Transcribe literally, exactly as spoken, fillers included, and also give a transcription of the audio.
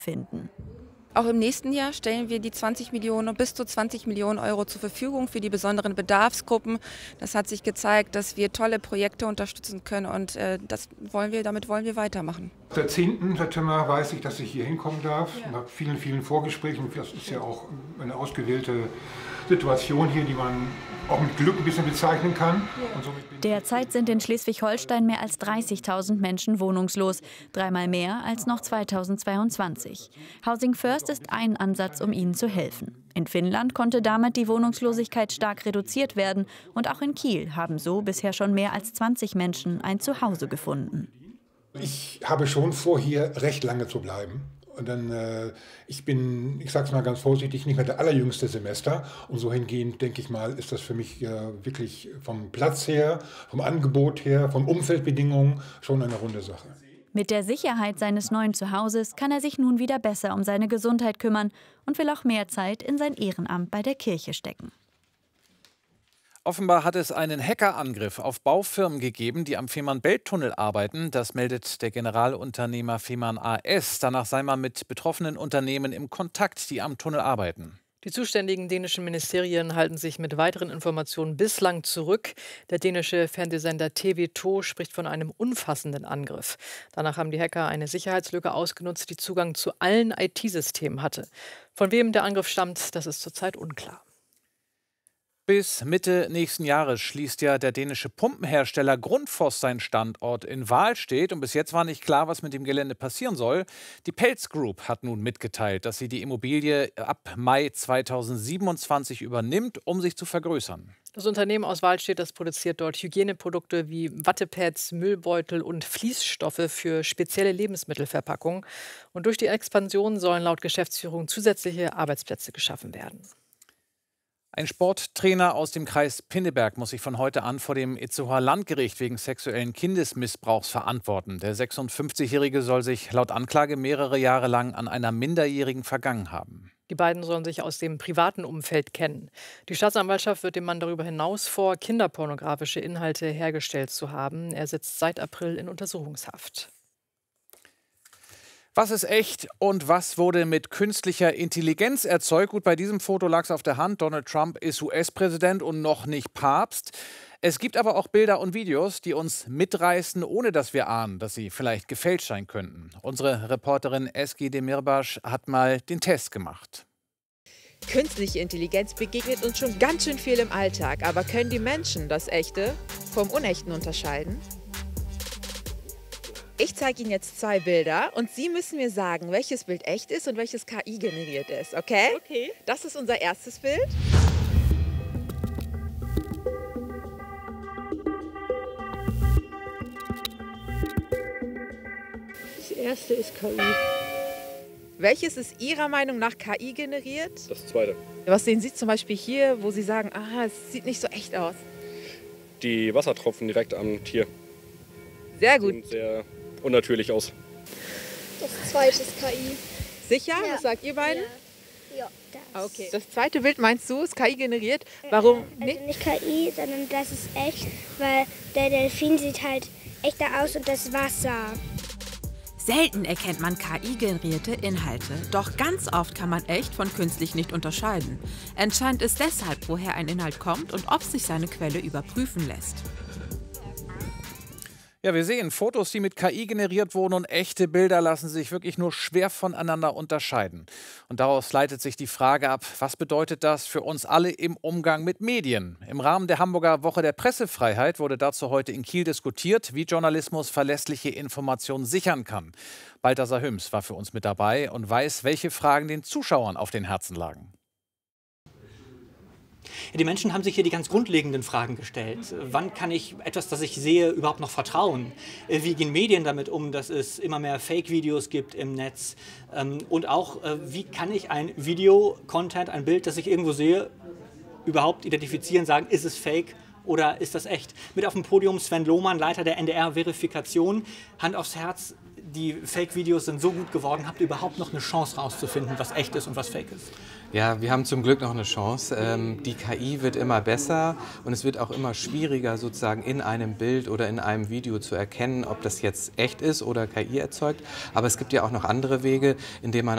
finden. Auch im nächsten Jahr stellen wir die zwanzig Millionen, bis zu zwanzig Millionen Euro zur Verfügung für die besonderen Bedarfsgruppen. Das hat sich gezeigt, dass wir tolle Projekte unterstützen können und äh, das wollen wir, damit wollen wir weitermachen. Seit zehnten September weiß ich, dass ich hier hinkommen darf. Ja. Nach vielen, vielen Vorgesprächen. Das ist ja auch eine ausgewählte Situation hier, die man auch mit Glück ein bisschen bezeichnen kann. Ja. Und somit bin Derzeit sind in Schleswig-Holstein mehr als dreißigtausend Menschen wohnungslos, dreimal mehr als noch zweitausendzweiundzwanzig. Housing First ist ein Ansatz, um ihnen zu helfen. In Finnland konnte damit die Wohnungslosigkeit stark reduziert werden und auch in Kiel haben so bisher schon mehr als zwanzig Menschen ein Zuhause gefunden. Ich habe schon vor, hier recht lange zu bleiben. Und dann, äh, ich bin, ich sage es mal ganz vorsichtig, nicht mehr der allerjüngste Semester. Und so hingehend, denke ich mal, ist das für mich äh, wirklich vom Platz her, vom Angebot her, von Umfeldbedingungen schon eine runde Sache. Mit der Sicherheit seines neuen Zuhauses kann er sich nun wieder besser um seine Gesundheit kümmern und will auch mehr Zeit in sein Ehrenamt bei der Kirche stecken. Offenbar hat es einen Hackerangriff auf Baufirmen gegeben, die am Fehmarn-Belt-Tunnel arbeiten. Das meldet der Generalunternehmer Fehmarn A S. Danach sei man mit betroffenen Unternehmen im Kontakt, die am Tunnel arbeiten. Die zuständigen dänischen Ministerien halten sich mit weiteren Informationen bislang zurück. Der dänische Fernsehsender T V to spricht von einem umfassenden Angriff. Danach haben die Hacker eine Sicherheitslücke ausgenutzt, die Zugang zu allen I T-Systemen hatte. Von wem der Angriff stammt, das ist zurzeit unklar. Bis Mitte nächsten Jahres schließt ja der dänische Pumpenhersteller Grundfos seinen Standort in Wahlstedt. Und bis jetzt war nicht klar, was mit dem Gelände passieren soll. Die Pelz Group hat nun mitgeteilt, dass sie die Immobilie ab Mai zweitausendsiebenundzwanzig übernimmt, um sich zu vergrößern. Das Unternehmen aus Wahlstedt, das produziert dort Hygieneprodukte wie Wattepads, Müllbeutel und Fließstoffe für spezielle Lebensmittelverpackungen. Und durch die Expansion sollen laut Geschäftsführung zusätzliche Arbeitsplätze geschaffen werden. Ein Sporttrainer aus dem Kreis Pinneberg muss sich von heute an vor dem Itzehoer Landgericht wegen sexuellen Kindesmissbrauchs verantworten. Der sechsundfünfzigjährige soll sich laut Anklage mehrere Jahre lang an einer Minderjährigen vergangen haben. Die beiden sollen sich aus dem privaten Umfeld kennen. Die Staatsanwaltschaft wird dem Mann darüber hinaus vor, kinderpornografische Inhalte hergestellt zu haben. Er sitzt seit April in Untersuchungshaft. Was ist echt und was wurde mit künstlicher Intelligenz erzeugt? Gut, bei diesem Foto lag es auf der Hand. Donald Trump ist U S-Präsident und noch nicht Papst. Es gibt aber auch Bilder und Videos, die uns mitreißen, ohne dass wir ahnen, dass sie vielleicht gefälscht sein könnten. Unsere Reporterin Eski Demirbaş hat mal den Test gemacht. Künstliche Intelligenz begegnet uns schon ganz schön viel im Alltag. Aber können die Menschen das Echte vom Unechten unterscheiden? Ich zeige Ihnen jetzt zwei Bilder und Sie müssen mir sagen, welches Bild echt ist und welches K I generiert ist, okay? Okay. Das ist unser erstes Bild. Das erste ist K I. Welches ist Ihrer Meinung nach K I generiert? Das zweite. Was sehen Sie zum Beispiel hier, wo Sie sagen, aha, es sieht nicht so echt aus? Die Wassertropfen direkt am Tier. Sehr gut. Sehen sehr unnatürlich aus. Das zweite ist K I. Sicher? Ja. Was sagt ihr beiden? Ja, das. Okay. Das zweite Bild meinst du, ist K I generiert? Warum Also nicht? nicht K I, sondern das ist echt, weil der Delfin sieht halt echter aus und das Wasser. Selten erkennt man K I-generierte Inhalte, doch ganz oft kann man echt von künstlich nicht unterscheiden. Entscheidend ist deshalb, woher ein Inhalt kommt und ob sich seine Quelle überprüfen lässt. Ja, wir sehen Fotos, die mit K I generiert wurden, und echte Bilder lassen sich wirklich nur schwer voneinander unterscheiden. Und daraus leitet sich die Frage ab, was bedeutet das für uns alle im Umgang mit Medien? Im Rahmen der Hamburger Woche der Pressefreiheit wurde dazu heute in Kiel diskutiert, wie Journalismus verlässliche Informationen sichern kann. Balthasar Hüms war für uns mit dabei und weiß, welche Fragen den Zuschauern auf den Herzen lagen. Die Menschen haben sich hier die ganz grundlegenden Fragen gestellt. Wann kann ich etwas, das ich sehe, überhaupt noch vertrauen? Wie gehen Medien damit um, dass es immer mehr Fake-Videos gibt im Netz? Und auch, wie kann ich ein Video, Content, ein Bild, das ich irgendwo sehe, überhaupt identifizieren, sagen, ist es Fake oder ist das echt? Mit auf dem Podium Sven Lohmann, Leiter der N D R-Verifikation. Hand aufs Herz, die Fake-Videos sind so gut geworden. Habt ihr überhaupt noch eine Chance rauszufinden, was echt ist und was Fake ist? Ja, wir haben zum Glück noch eine Chance. Ähm, die K I wird immer besser und es wird auch immer schwieriger, sozusagen in einem Bild oder in einem Video zu erkennen, ob das jetzt echt ist oder K I erzeugt. Aber es gibt ja auch noch andere Wege, indem man